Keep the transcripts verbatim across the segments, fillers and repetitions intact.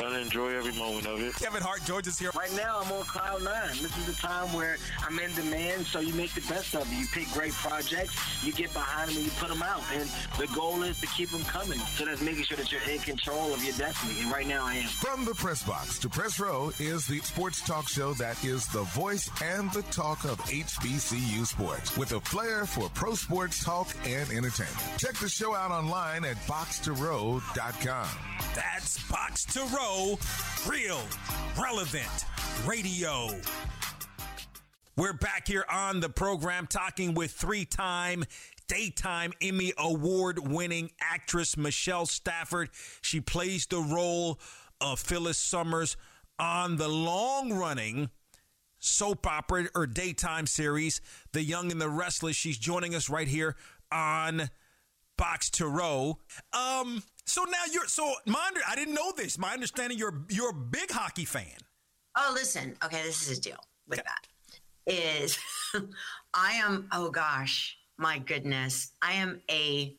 Try to enjoy every moment of it. Kevin Hart, George is here. Right now, I'm on cloud nine. This is the time where I'm in demand, so you make the best of it. You pick great projects, you get behind them, and you put them out. And the goal is to keep them coming. So that's making sure that you're in control of your destiny. And right now, I am. From the Press Box to Press Row is the sports talk show that is the voice and the talk of H B C U sports, with a flair for pro sports talk and entertainment. Check the show out online at box to row dot com. That's Box to Row, real, relevant radio. We're back here on the program talking with three-time Daytime Emmy Award-winning actress Michelle Stafford. She plays the role of Phyllis Summers on the long-running soap opera or daytime series, The Young and the Restless. She's joining us right here on Box to Row. Um, so now you're so my under, I didn't know this. My understanding, you're you're a big hockey fan. Oh, listen. Okay, this is a deal with okay. that. Is I am. Oh gosh, my goodness, I am a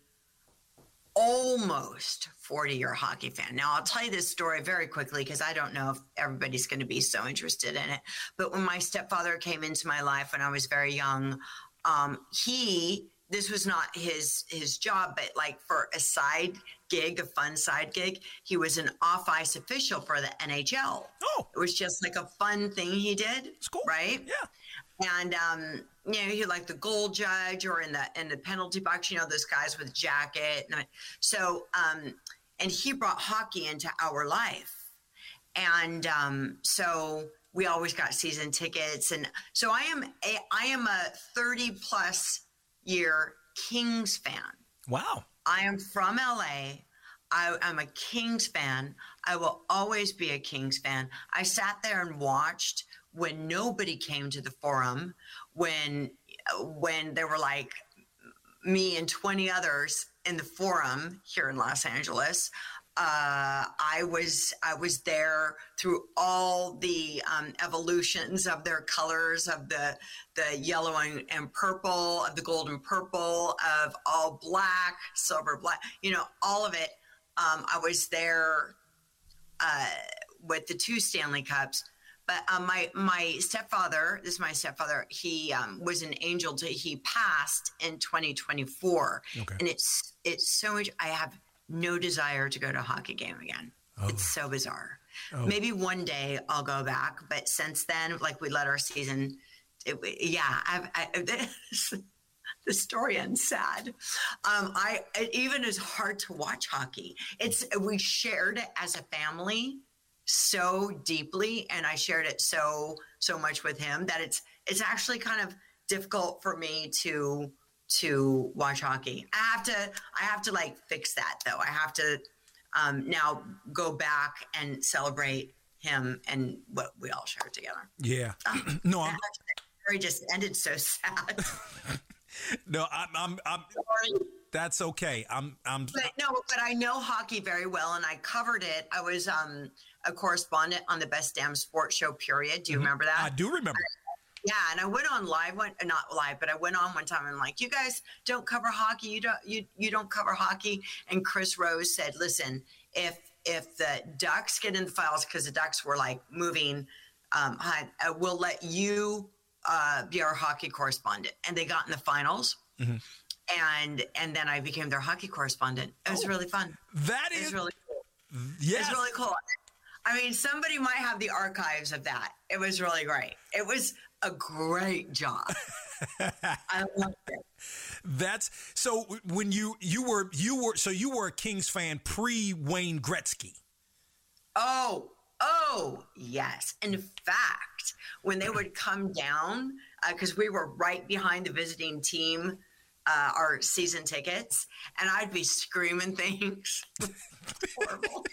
almost forty-year hockey fan. Now, I'll tell you this story very quickly because I don't know if everybody's going to be so interested in it. But when my stepfather came into my life when I was very young, um, he. This was not his his job, but like for a side gig, a fun side gig, he was an off-ice official for the N H L. Oh. It was just like a fun thing he did. It's cool. Right? Yeah. And, um, you know, he like the goal judge or in the in the penalty box, you know, those guys with jacket. And so, um, and he brought hockey into our life. And um, so we always got season tickets. And so I am a, I am a thirty plus year Kings fan. Wow. I am from L A. I, I'm a Kings fan. I will always be a Kings fan. I sat there and watched when nobody came to the Forum, when when there were like me and twenty others in the Forum here in Los Angeles. Uh, I was I was there through all the um, evolutions of their colors, of the the yellow and, and purple, of the gold and purple, of all black, silver, black, you know, all of it. Um, I was there uh, with the two Stanley Cups. But um, my my stepfather, this is my stepfather, he um, was an angel. To, he passed in twenty twenty-four. Okay. And it's it's so much, I have no desire to go to a hockey game again. Oh. It's so bizarre. Oh. Maybe one day I'll go back, but since then, like we let our season, it, yeah, I've, I, the story ends sad. Um, I it even is hard to watch hockey. It's we shared it as a family so deeply, and I shared it so so much with him that it's it's actually kind of difficult for me to. to watch hockey. I have to, I have to like fix that though. I have to um, now go back and celebrate him and what we all shared together. Yeah. Um, no, I'm story just ended so sad. no, I'm, I'm, I'm Sorry. That's okay. I'm, I'm, but no, but I know hockey very well and I covered it. I was um, a correspondent on the Best Damn Sports Show, period. Do you mm-hmm. remember that? I do remember. I, Yeah, and I went on live, one, not live, but I went on one time and I'm like, you guys don't cover hockey. You don't, you you don't cover hockey. And Chris Rose said, listen, if if the Ducks get in the finals, because the Ducks were like moving, um, I, I will let you uh, be our hockey correspondent. And they got in the finals, mm-hmm. and and then I became their hockey correspondent. It was oh, really fun. That it is was really cool. Yes. It's really cool. I mean, somebody might have the archives of that. It was really great. It was a great job. I loved it. That's so when you you were you were so you were a Kings fan pre Wayne Gretzky. Oh, oh, yes. In fact, when they would come down, because uh, we were right behind the visiting team, uh, our season tickets, and I'd be screaming things. Horrible.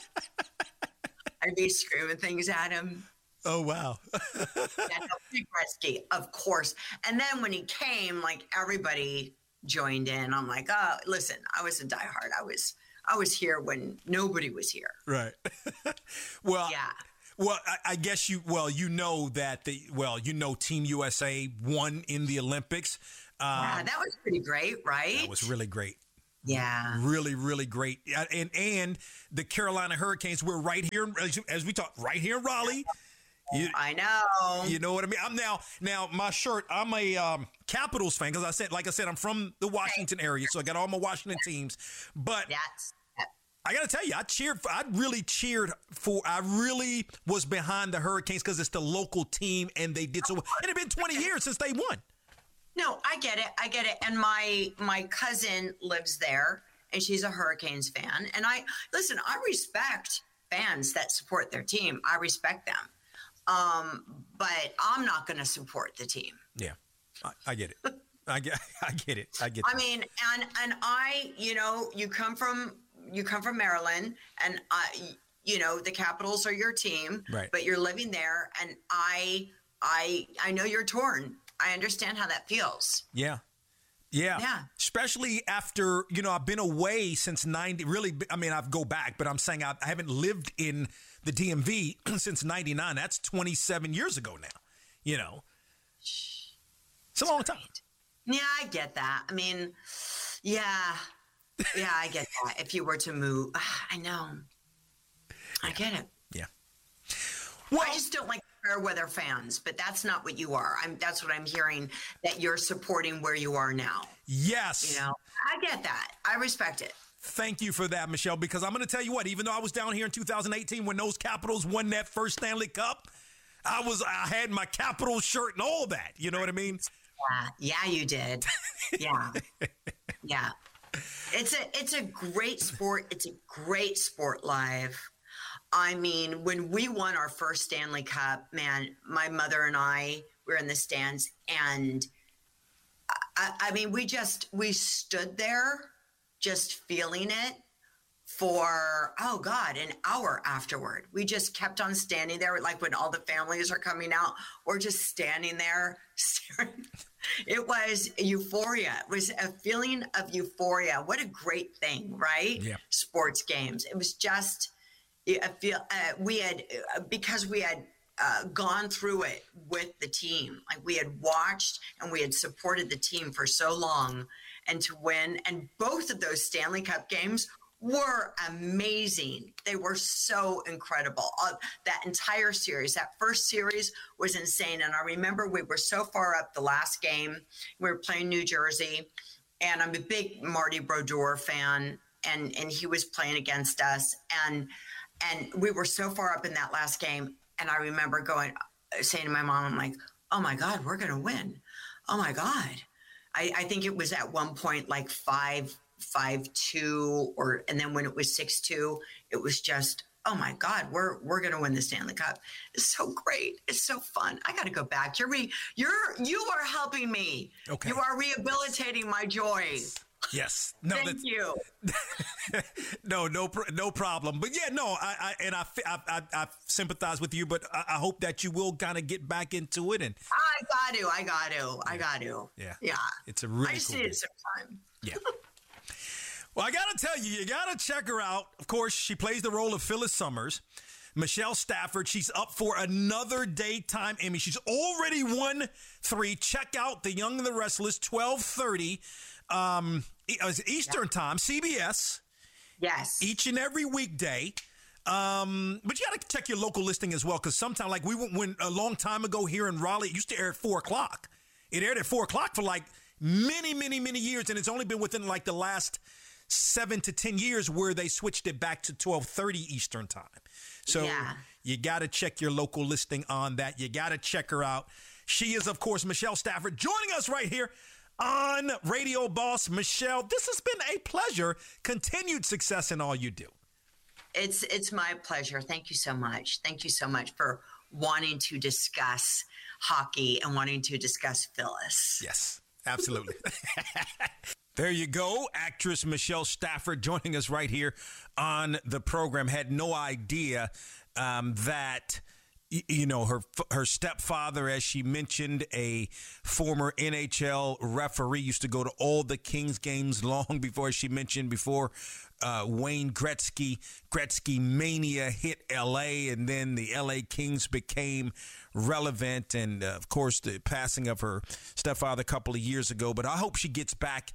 I'd be screaming things at him. Oh, wow. Yeah, no, Gretzky, of course. And then when he came, like everybody joined in. I'm like, oh, listen, I was a diehard. I was I was here when nobody was here. Right. well, yeah. Well, I, I guess you, well, you know that the, well, you know, Team U S A won in the Olympics. Um, yeah, that was pretty great, right? That was really great. Yeah. Really, really great. And and the Carolina Hurricanes, we're right here, as we talk, right here in Raleigh. You, I know. You know what I mean? I'm now, now my shirt, I'm a um, Capitals fan because I said, like I said, I'm from the Washington area, so I got all my Washington teams. But That's, I got to tell you, I cheered, for, I really cheered for, I really was behind the Hurricanes because it's the local team and they did so well. It had been twenty years since they won. No, I get it. I get it. And my my cousin lives there, and she's a Hurricanes fan. And I listen. I respect fans that support their team. I respect them, um, but I'm not going to support the team. Yeah, I, I get it. I get. I get it. I get. I mean, and and I, you know, you come from you come from Maryland, and I, you know, the Capitals are your team, right? But you're living there, and I, I, I know you're torn. I understand how that feels. Yeah. Yeah. Yeah. Especially after, you know, I've been away since ninety. Really, I mean, I've go back, but I'm saying I, I haven't lived in the D M V since ninety-nine. That's twenty-seven years ago now. You know, it's a long time. Yeah, I get that. I mean, yeah. Yeah, I get that. If you were to move, I know. I get it. Yeah. Well, I just don't like fair weather fans, but that's not what you are. I'm. That's what I'm hearing, that you're supporting where you are now. Yes. You know, I get that. I respect it. Thank you for that, Michelle, because I'm going to tell you what, even though I was down here in two thousand eighteen when those Capitals won that first Stanley Cup, I was I had my Capitals shirt and all that. You know what I mean? Yeah, yeah, you did. Yeah. Yeah. It's a it's a great sport. It's a great sport live. I mean, when we won our first Stanley Cup, man, my mother and I were in the stands, and I, I mean, we just we stood there, just feeling it for oh God, an hour afterward. We just kept on standing there, like when all the families are coming out, or just standing there staring. It was euphoria. It was a feeling of euphoria. What a great thing, right? Yeah. Sports games. It was just. I feel uh, we had uh, because we had uh, gone through it with the team. Like we had watched and we had supported the team for so long, and to win. And both of those Stanley Cup games were amazing. They were so incredible. Uh, that entire series, that first series was insane. And I remember we were so far up the last game. We were playing New Jersey, and I'm a big Marty Brodeur fan, and and he was playing against us, and. And we were so far up in that last game. And I remember going, saying to my mom, I'm like, oh my God, we're going to win. Oh my God. I, I think it was at one point like five, five, two, or, and then when it was six, two, it was just, oh my God, we're, we're going to win the Stanley Cup. It's so great. It's so fun. I got to go back. You're, re, you're, you are helping me. Okay. You are rehabilitating my joy. Yes. No, Thank you. no, no, no problem. But yeah, no, I, I and I, I, I, I sympathize with you, but I, I hope that you will kind of get back into it. And I got to, I got to, I got to. Yeah, yeah. It's a really I just cool needed game. some time. Yeah. Well, I got to tell you, you got to check her out. Of course, she plays the role of Phyllis Summers. Michelle Stafford, she's up for another daytime Emmy. She's already won three. Check out The Young and the Restless, twelve thirty. Um, Eastern yeah. time, C B S. Yes. Each and every weekday. Um, but you got to check your local listing as well, because sometimes, like we went when a long time ago here in Raleigh, it used to air at four o'clock. It aired at four o'clock for like many, many, many years, and it's only been within like the last seven to ten years where they switched it back to twelve thirty Eastern time. So yeah. you got to check your local listing on that. You got to check her out. She is, of course, Michelle Stafford, joining us right here on Radio Boss. Michelle, this has been a pleasure. Continued success in all you do. It's it's my pleasure. Thank you so much. Thank you so much for wanting to discuss hockey and wanting to discuss Phyllis. Yes, absolutely. There you go. Actress Michelle Stafford joining us right here on the program. Had no idea um, that... You know, her her stepfather, as she mentioned, a former N H L referee, used to go to all the Kings games long before, she mentioned, before uh, Wayne Gretzky, Gretzky mania hit L A, and then the L A Kings became relevant. And, uh, of course, the passing of her stepfather a couple of years ago. But I hope she gets back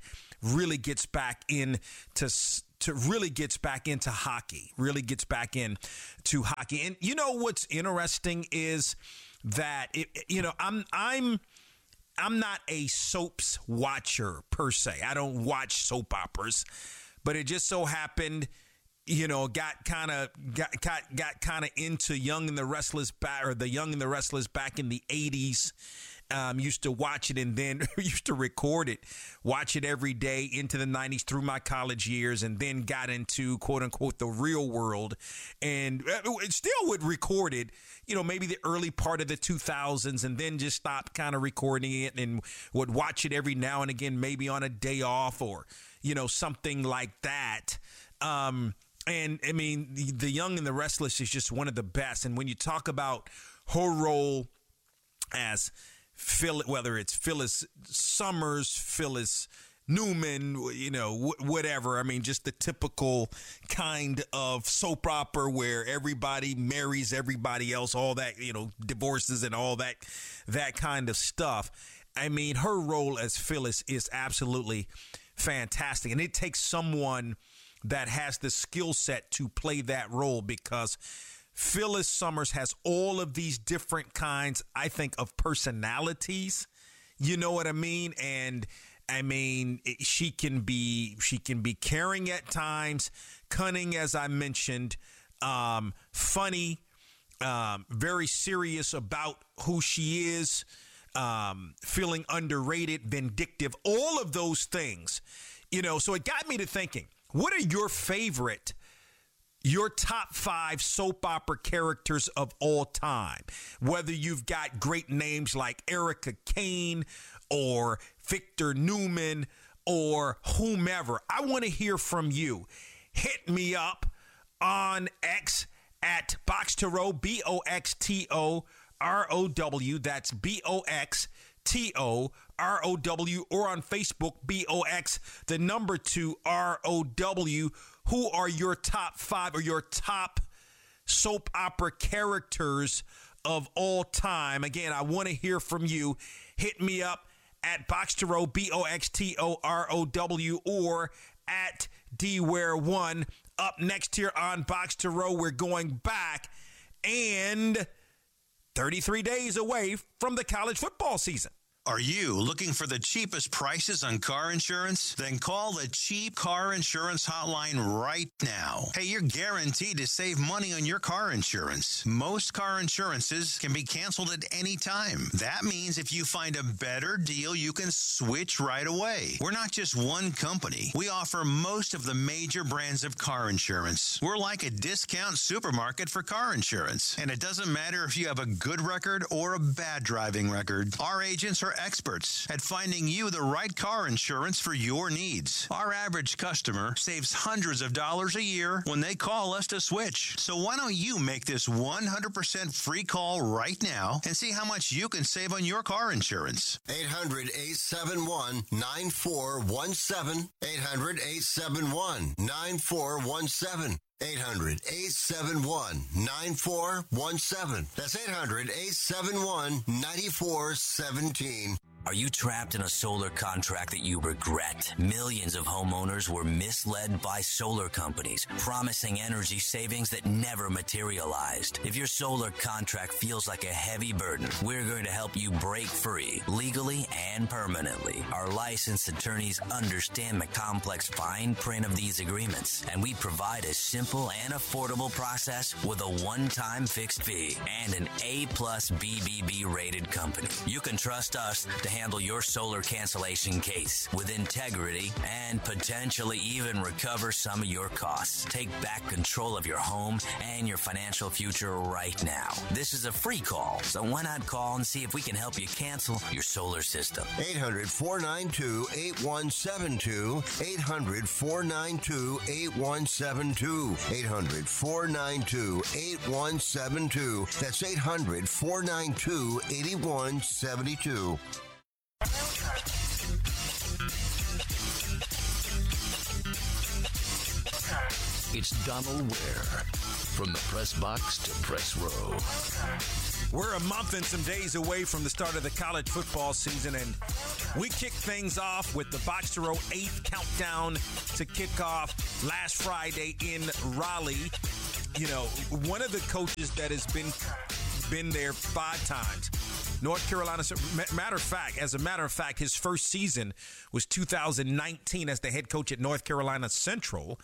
really gets back in to to really gets back into hockey, really gets back in to hockey. And you know what's interesting is that it, you know I'm I'm I'm not a soaps watcher per se. I don't watch soap operas, but it just so happened, you know, got kind of got got, got kind of into Young and the Restless back, or the Young and the Restless back in the eighties. Um, used to watch it and then used to record it, watch it every day into the nineties through my college years, and then got into quote unquote the real world, and it still would record it, you know, maybe the early part of the two thousands, and then just stopped kind of recording it and would watch it every now and again, maybe on a day off or, you know, something like that. Um, and I mean, the, the Young and the Restless is just one of the best. And when you talk about her role as Phil, whether it's Phyllis Summers, Phyllis Newman, you know, wh- whatever. I mean, just the typical kind of soap opera where everybody marries everybody else, all that, you know, divorces and all that, that kind of stuff. I mean, her role as Phyllis is absolutely fantastic. And it takes someone that has the skill set to play that role, because Phyllis Summers has all of these different kinds, I think, of personalities. You know what I mean? And I mean, it, she can be she can be caring at times, cunning, as I mentioned, um, funny, um, very serious about who she is, um, feeling underrated, vindictive, all of those things. You know, so it got me to thinking, what are your favorite Your top five soap opera characters of all time? Whether you've got great names like Erica Kane or Victor Newman or whomever. I want to hear from you. Hit me up on X at Box to Row, B O X T O R O W. That's B O X T O R O W. Or on Facebook, B O X, the number two, R O W. Who are your top five or your top soap opera characters of all time? Again, I want to hear from you. Hit me up at Box to Row, B O X T O R O W, or at D Ware one. Up next here on Box to Row, we're going back and thirty-three days away from the college football season. Are you looking for the cheapest prices on car insurance? Then call the Cheap Car Insurance Hotline right now. Hey, you're guaranteed to save money on your car insurance. Most car insurances can be canceled at any time. That means if you find a better deal, you can switch right away. We're not just one company. We offer most of the major brands of car insurance. We're like a discount supermarket for car insurance. And it doesn't matter if you have a good record or a bad driving record. Our agents are experts at finding you the right car insurance for your needs. Our average customer saves hundreds of dollars a year when they call us to switch. So why don't you make this one hundred percent free call right now and see how much you can save on your car insurance? eight hundred, eight seven one, nine four one seven. eight hundred, eight seven one, nine four one seven. eight hundred, eight seven one, nine four one seven. That's eight hundred, eight seven one, nine four one seven. Are you trapped in a solar contract that you regret? Millions of homeowners were misled by solar companies, promising energy savings that never materialized. If your solar contract feels like a heavy burden, we're going to help you break free, legally and permanently. Our licensed attorneys understand the complex fine print of these agreements, and we provide a simple and affordable process with a one-time fixed fee and an A-plus B B B rated company. You can trust us to handle your solar cancellation case with integrity and potentially even recover some of your costs. Take back control of your home and your financial future right now. This is a free call, so why not call and see if we can help you cancel your solar system? eight hundred, four nine two, eight one seven two. eight hundred, four nine two, eight one seven two. eight hundred, four nine two, eight one seven two. That's eight hundred, four nine two, eight one seven two. It's Donald Ware. From the press box to press row. We're a month and some days away from the start of the college football season, and We kick things off with the Box to Row eighth countdown to kick off last Friday in Raleigh. You know, one of the coaches that has been been there five times, North Carolina. Matter of fact, as a matter of fact, his first season was two thousand nineteen as the head coach at North Carolina Central,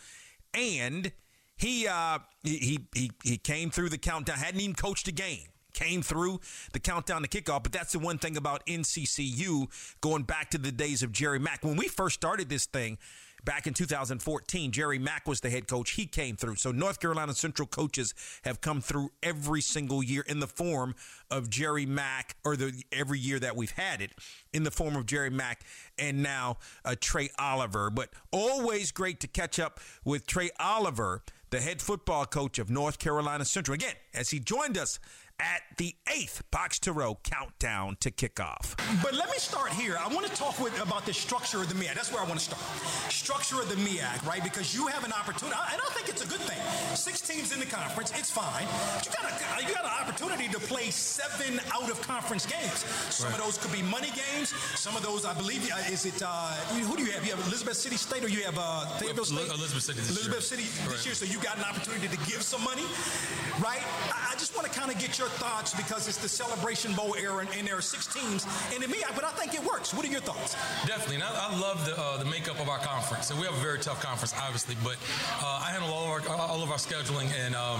and he uh, he he he came through the countdown. Hadn't even coached a game. Came through the countdown to kickoff, but that's the one thing about N C C U going back to the days of Jerry Mack. When we first started this thing back in two thousand fourteen, Jerry Mack was the head coach. He came through. So North Carolina Central coaches have come through every single year in the form of Jerry Mack, or the every year that we've had it in the form of Jerry Mack and now uh, Trey Oliver. But always great to catch up with Trey Oliver, the head football coach of North Carolina Central. Again, as he joined us at the eighth Box to Row countdown to kickoff. But let me start here. I want to talk with about the structure of the M E A C. That's where I want to start. Structure of the M E A C, right? Because you have an opportunity, and I think it's a good thing. Six teams in the conference, it's fine. But you got a, you got an opportunity to play seven out of conference games. Some right. of those could be money games. Some of those, I believe, uh, is it? Uh, who do you have? You have Elizabeth City State, or you have uh, Fayetteville State? Elizabeth City. This Elizabeth year. City this right. year. So you got an opportunity to give some money, right? I, I just want to kind of get your thoughts, because it's the Celebration Bowl era, and, and there are six teams in the M E A C, but I think it works. What are your thoughts? Definitely, and I, I love the uh, the makeup of our conference. And we have a very tough conference, obviously, but uh, I handle all of our all of our scheduling, and um,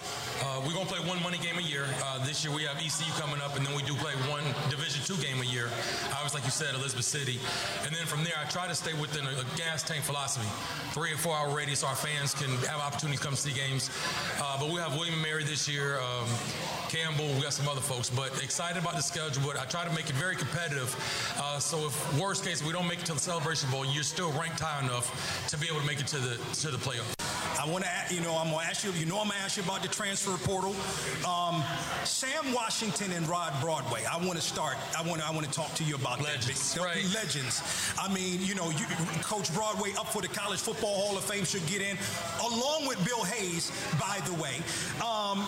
uh, we're gonna play one money game a year. Uh, this year we have E C U coming up, and then we do play one Division two game a year. Obviously, like you said, Elizabeth City, and then from there I try to stay within a, a gas tank philosophy, three or four hour radius, so our fans can have opportunities to come see games. Uh, but we have William and Mary this year. Um, Campbell, we got some other folks, but excited about the schedule. But I try to make it very competitive. Uh, so if worst case we don't make it to the Celebration Bowl, you're still ranked high enough to be able to make it to the to the playoff. I want to, you know, I'm going to ask you. You know, I'm going to ask you about the transfer portal. Um, Sam Washington and Rod Broadway. I want to start. I want to. I want to talk to you about legends. That. Right. Legends. I mean, you know, you, Coach Broadway up for the College Football Hall of Fame, should get in, along with Bill Hayes. By the way, um,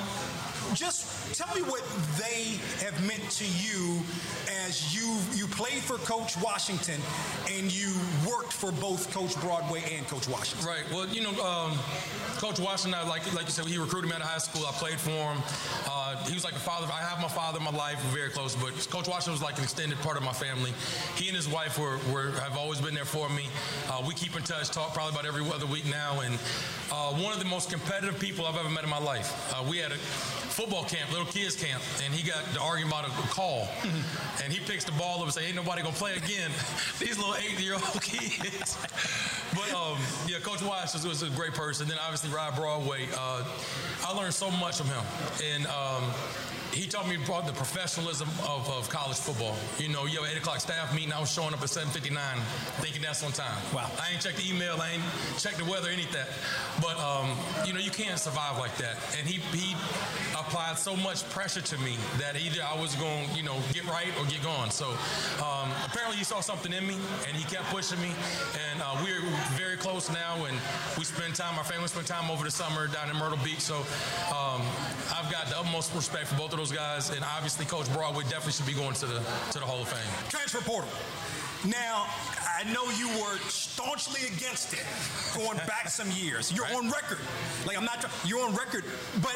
just tell me what they have meant to you as you you played for Coach Washington and you worked for both Coach Broadway and Coach Washington. Right. Well, you know, um, Coach Washington, like like you said, he recruited me out of high school. I played for him. Uh, he was like a father. I have my father in my life. We're very close, but Coach Washington was like an extended part of my family. He and his wife were, were have always been there for me. Uh, we keep in touch, talk probably about every other week now, and uh, one of the most competitive people I've ever met in my life. Uh, we had a football camp, little kids camp, and he got to arguing about a call, and he picks the ball up and say, "Ain't nobody gonna play again." These little eight-year-old kids. But um, yeah, Coach Wash was, was a great person. Then obviously Rod Broadway. Uh, I learned so much from him, and um, he taught me about the professionalism of, of college football. You know, you have an eight o'clock staff meeting. I was showing up at seven fifty-nine, thinking that's on time. Wow. I ain't checked the email. I ain't checked the weather, any of that. But um, you know, you can't survive like that. And he he applied so much pressure to me that either I was going, you know, get right or get gone. So um, apparently he saw something in me, and he kept pushing me. And uh, we're very close now, and we spend time. Our family spend time over the summer down in Myrtle Beach. So um, I've got the utmost respect for both of those guys, and obviously Coach Broadway definitely should be going to the to the Hall of Fame. Transfer portal. Now, I know you were staunchly against it going back some years. You're right. On record. Like, I'm not, you're on record, but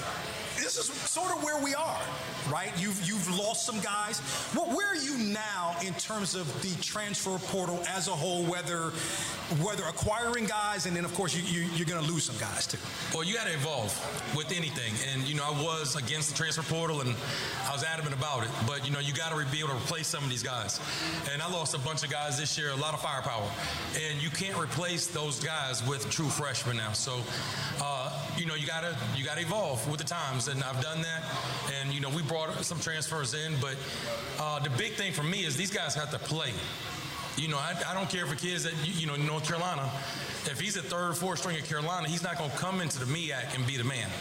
this is sort of where we are, right? You've you've lost some guys. Well, where are you now in terms of the transfer portal as a whole, whether whether acquiring guys, and then, of course, you, you, you're going to lose some guys, too? Well, you got to evolve with anything. And, you know, I was against the transfer portal, and I was adamant about it. But, you know, you got to be able to replace some of these guys. And I lost a bunch of guys this year, a lot of firepower. And you can't replace those guys with true freshmen now. So, uh, you know, you got to you got to evolve with the times. And I've done that. And, you know, we brought some transfers in. But uh, the big thing for me is these guys have to play. You know, I, I don't care for kids that, you, you know, North Carolina, if he's a third or fourth string at Carolina, he's not going to come into the M E A C and be the man.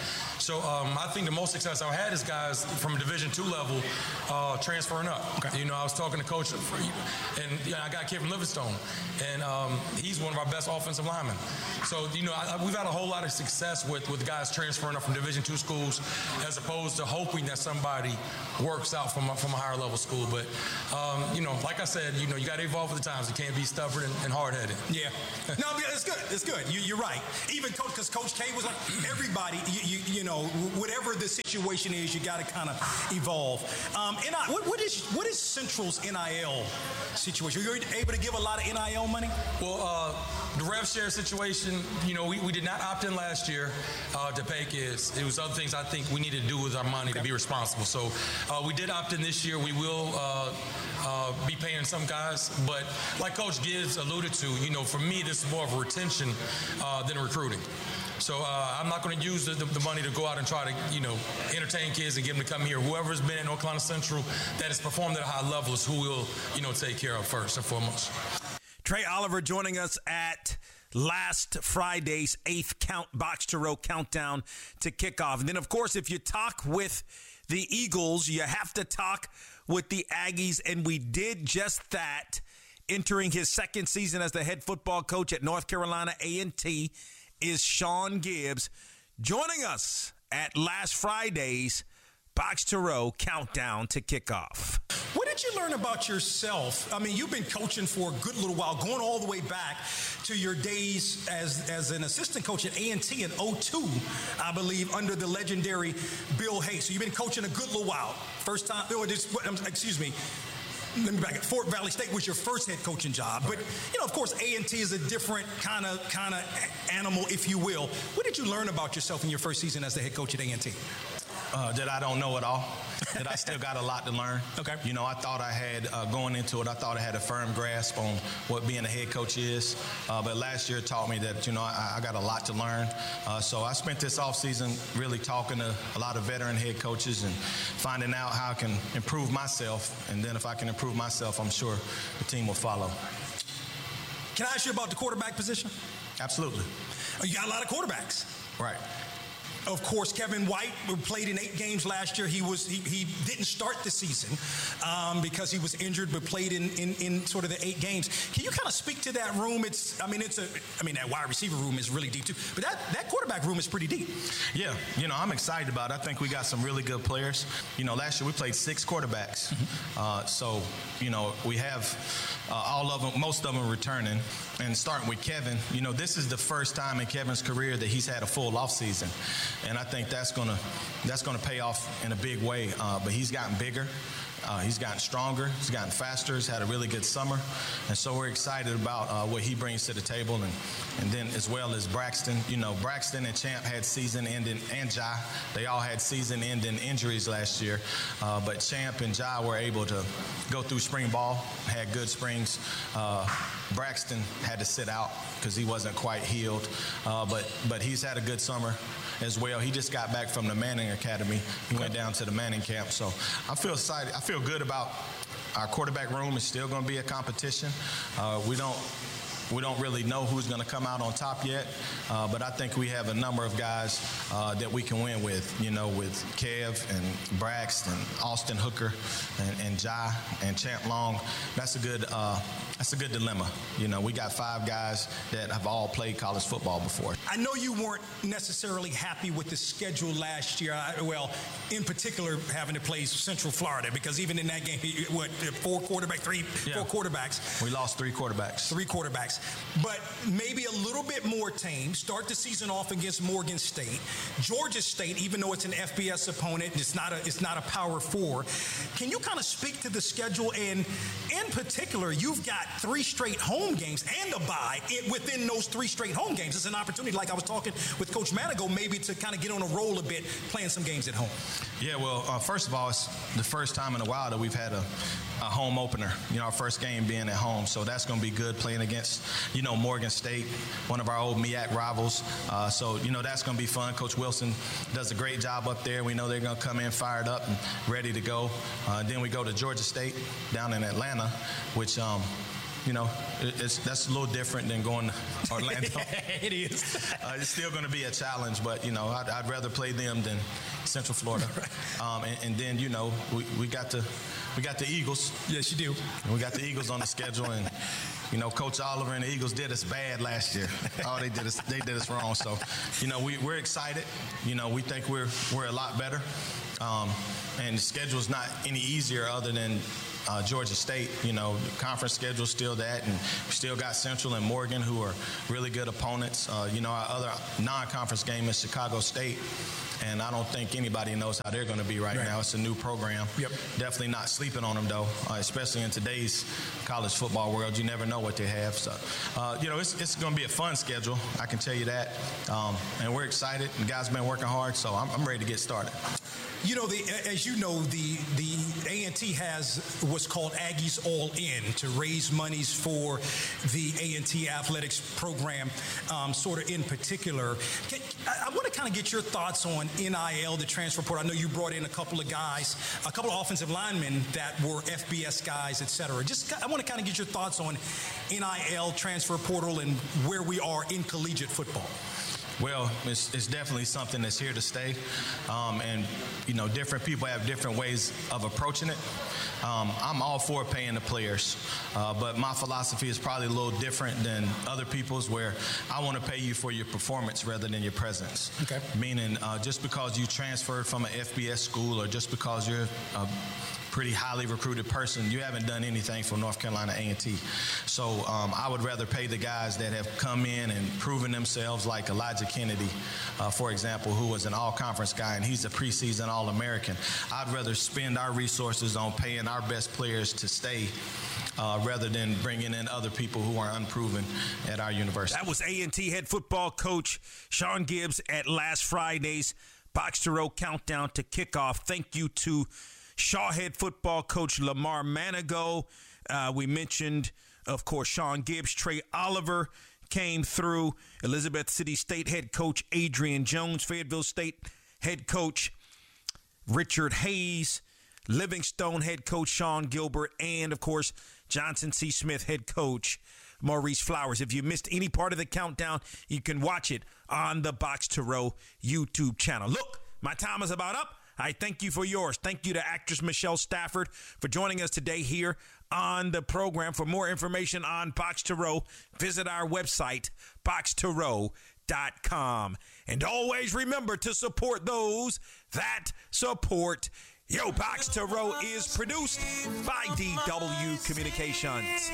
So um, I think the most success I've had is guys from Division two level uh, transferring up. Okay. You know, I was talking to Coach, and you know, I got a kid from Livingstone, and um, he's one of our best offensive linemen. So, you know, I, we've had a whole lot of success with, with guys transferring up from Division two schools as opposed to hoping that somebody works out from a, from a higher level school. But, um, you know, like I said, you know, you got to evolve with the times. You can't be stubborn and, and hard-headed. Yeah. No, it's good. It's good. You, you're right. Even Coach, because Coach K was like, everybody, you, you, you know, whatever the situation is, you got to kind of evolve. Um, N I, what, what is what is Central's N I L situation? Are you able to give a lot of N I L money? Well, uh, the rev share situation, you know, we, we did not opt in last year uh, to pay kids. It was other things I think we needed to do with our money okay. to be responsible. So uh, we did opt in this year. We will uh, uh, be paying some guys. But like Coach Gibbs alluded to, you know, for me, this is more of a retention uh, than recruiting. So uh, I'm not going to use the, the, the money to go out and try to, you know, entertain kids and get them to come here. Whoever's been at North Carolina Central that has performed at a high level is who we'll, you know, take care of first and foremost. Trey Oliver joining us at last Friday's eighth count Box to Row countdown to kickoff. And then, of course, if you talk with the Eagles, you have to talk with the Aggies. And we did just that, entering his second season as the head football coach at North Carolina A and T. Is Sean Gibbs joining us at last Friday's Box to Row countdown to kickoff. What did you learn about yourself? I mean, you've been coaching for a good little while, going all the way back to your days as, as an assistant coach at A and T in oh two, I believe, under the legendary Bill Hayes. So you've been coaching a good little while. First time, or just, excuse me, let me back up. Fort Valley State was your first head coaching job, but you know, of course, A and T is a different kind of kind of animal, if you will. What did you learn about yourself in your first season as the head coach at A and T? Uh, that I don't know it all, that I still got a lot to learn. Okay. You know, I thought I had, uh, going into it, I thought I had a firm grasp on what being a head coach is. Uh, but last year taught me that, you know, I, I got a lot to learn. Uh, so I spent this offseason really talking to a lot of veteran head coaches and finding out how I can improve myself. And then if I can improve myself, I'm sure the team will follow. Can I ask you about the quarterback position? Absolutely. You got a lot of quarterbacks. Right. Of course, Kevin White played in eight games last year. He was he, he didn't start the season um, because he was injured, but played in, in in sort of the eight games. Can you kind of speak to that room? It's I mean it's a I mean that wide receiver room is really deep too, but that that quarterback room is pretty deep. Yeah, you know I'm excited about it. I think we got some really good players. You know, last year we played six quarterbacks, mm-hmm. uh, so you know we have uh, all of them, most of them returning. And starting with Kevin, you know, this is the first time in Kevin's career that he's had a full offseason. And I think that's gonna that's gonna pay off in a big way. Uh, but he's gotten bigger. Uh, he's gotten stronger. He's gotten faster. He's had a really good summer. And so we're excited about uh, what he brings to the table. And, and then as well as Braxton. You know, Braxton and Champ had season-ending, and Ja, they all had season-ending injuries last year. Uh, but Champ and Ja were able to go through spring ball, had good springs. Uh, Braxton had to sit out because he wasn't quite healed. Uh, but, but he's had a good summer as well. He just got back from the Manning Academy. He went down to the Manning camp. So I feel excited. I feel good about our quarterback room. Is still going to be a competition. Uh, we don't we don't really know who's going to come out on top yet, uh, but I think we have a number of guys uh, that we can win with. You know, with Kev and Braxton, Austin Hooker, and, and Ja and Champ Long. That's a good uh, that's a good dilemma. You know, we got five guys that have all played college football before. I know you weren't necessarily happy with the schedule last year. I, well, in particular, having to play Central Florida, because even in that game, what four quarterback, three, yeah. four quarterbacks. We lost three quarterbacks. Three quarterbacks, but maybe a little bit more tame. Start the season off against Morgan State, Georgia State. Even though it's an F B S opponent, it's not a it's not a Power Four. Can you kind of speak to the schedule? And in particular, you've got three straight home games and a bye within those three straight home games. It's an opportunity, like I was talking with Coach Manigo, maybe to kind of get on a roll a bit, playing some games at home. Yeah, well, uh, first of all, it's the first time in a while that we've had a, a home opener, you know, our first game being at home. So that's going to be good, playing against, you know, Morgan State, one of our old M E A C rivals. Uh, so, you know, that's going to be fun. Coach Wilson does a great job up there. We know they're going to come in fired up and ready to go. Uh, then we go to Georgia State down in Atlanta, which um, you know, it, it's that's a little different than going to Orlando. It is. uh, it's still going to be a challenge, but, you know, I'd, I'd rather play them than Central Florida. Um, and, and then, you know, we, we got the we got the Eagles. Yes, you do. And we got the Eagles on the schedule, and you know, Coach Oliver and the Eagles did us bad last year. Oh, they did us they did us wrong. So, you know, we, we're excited. You know, we think we're we're a lot better. Um, and the schedule's not any easier other than uh, Georgia State. You know, the conference schedule's still that, and we still got Central and Morgan, who are really good opponents. Uh, you know, our other non-conference game is Chicago State. And I don't think anybody knows how they're going to be right, right now. It's a new program. Yep. Definitely not sleeping on them, though, uh, especially in today's college football world. You never know what they have. So, uh, you know, it's, it's going to be a fun schedule. I can tell you that. Um, and we're excited. The guys been working hard, so I'm, I'm ready to get started. You know, the, as you know, the the A and T has what's called Aggies All In to raise monies for the A and T athletics program, um, sort of in particular. Can, I, I want to kind of get your thoughts on N I L, the transfer portal. I know you brought in a couple of guys, a couple of offensive linemen that were F B S guys, et cetera. Just, I want to kind of get your thoughts on N I L, transfer portal, and where we are in collegiate football. Well, it's, it's definitely something that's here to stay. Um, and, you know, different people have different ways of approaching it. Um, I'm all for paying the players, uh, but my philosophy is probably a little different than other people's, where I want to pay you for your performance rather than your presence. Okay. Meaning uh, just because you transferred from an F B S school, or just because you're a pretty highly recruited person, you haven't done anything for North Carolina A and T. So um, I would rather pay the guys that have come in and proven themselves, like Elijah Kennedy, uh, for example, who was an all-conference guy, and he's a preseason All-American. I'd rather spend our resources on paying our best players to stay uh, rather than bringing in other people who are unproven at our university. That was A and T head football coach Sean Gibbs at last Friday's Box to Row Countdown to Kickoff. Thank you to Shaw head football coach Lamar Manigo. Uh, we mentioned, of course, Sean Gibbs. Trey Oliver came through. Elizabeth City State head coach Adrian Jones. Fayetteville State head coach Richard Hayes. Livingstone head coach Sean Gilbert. And, of course, Johnson C. Smith head coach Maurice Flowers. If you missed any part of the countdown, you can watch it on the Box to Row YouTube channel. Look, my time is about up. I thank you for yours. Thank you to actress Michelle Stafford for joining us today here on the program. For more information on Box to Row, visit our website, box to row dot com. And always remember to support those that support you. Box to Row is produced by D W Communications.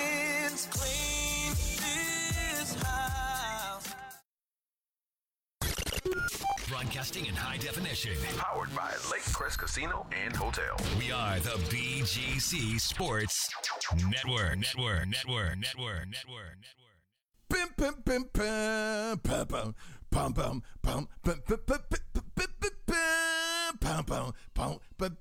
Broadcasting in high definition. Powered by Lake Crest Casino and Hotel. We are the B G C Sports Network. Network. Network. Network. Network. Network. Bim bim bim bim bum bum bum bum bum bum bum bum bum bum bum bum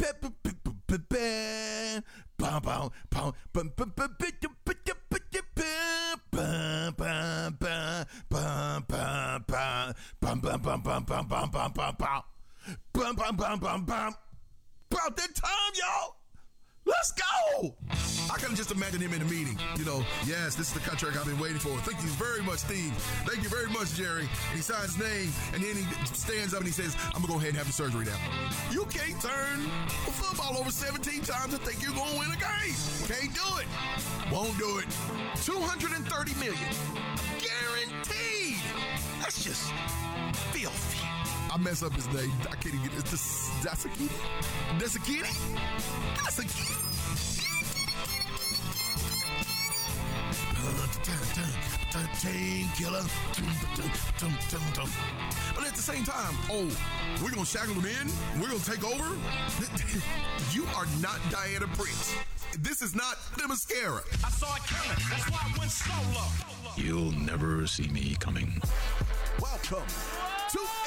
About that time, y'all. Let's go! I can just imagine him in a meeting. You know, yes, this is the contract I've been waiting for. Thank you very much, Steve. Thank you very much, Jerry. And he signs his name, and then he stands up and he says, I'm going to go ahead and have the surgery now. You can't turn the football over seventeen times and think you're going to win a game. Can't do it. Won't do it. two hundred thirty million dollars. Guaranteed. That's just filthy. I mess up his name. I can't even get it. That's a kitty. That's a kitty. That's a kitty. Team killer. But at the same time, oh, we're going to shackle them in. We're going to take over. You are not Diana Prince. This is not the mascara. I saw it coming. That's why I went solo. You'll never see me coming. Welcome to